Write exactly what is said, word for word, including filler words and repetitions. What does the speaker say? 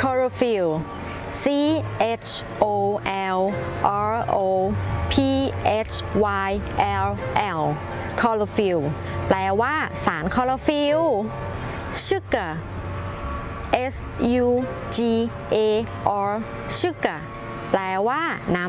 chlorophyll C H O L R O P H Y L L chlorophyll แปลว่าสารคลอโรฟิล sugar S U G A R sugar แปลว่าน้ำ